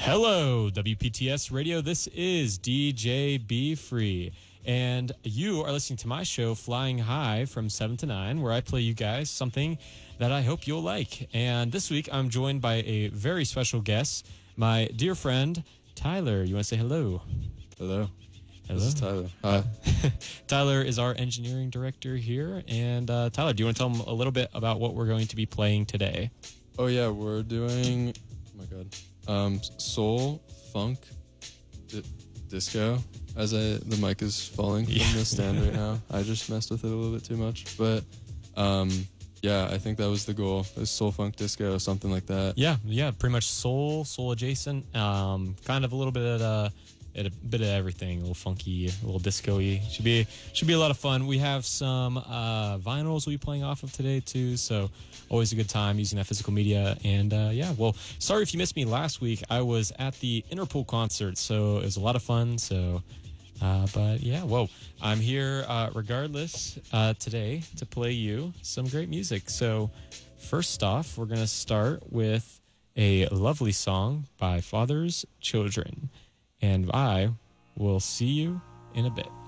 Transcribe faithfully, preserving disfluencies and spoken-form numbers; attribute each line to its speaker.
Speaker 1: Hello, W P T S Radio. This is D J Be Free, and you are listening to my show, Flying High, from seven to nine, where I play you guys something that I hope you'll like. And this week, I'm joined by a very special guest, my dear friend, Tyler. You want to say hello?
Speaker 2: Hello.
Speaker 1: Hello.
Speaker 2: This is Tyler. Hi.
Speaker 1: Tyler is our engineering director here. And uh, Tyler, do you want to tell them a little bit about what we're going to be playing today?
Speaker 2: Oh, yeah, we're doing, oh my God, um, soul, funk, di- disco, as I, the mic is falling from
Speaker 1: Yeah.
Speaker 2: the stand right now. I just messed with it a little bit too much. But, um, yeah, I think that was the goal. It was soul, funk, disco, something like that.
Speaker 1: Yeah, yeah, pretty much soul, soul adjacent. Um, kind of a little bit of uh, a bit of everything, a little funky, a little disco-y. Should be should be a lot of fun. We have some uh, vinyls we'll be playing off of today too, so always a good time using that physical media. And uh, yeah, well, sorry if you missed me last week. I was at the Interpol concert, so it was a lot of fun. So, uh, but yeah, whoa, I'm here uh, regardless uh, today to play you some great music. So first off, we're gonna start with a lovely song by Father's Children. And I will see you in a bit.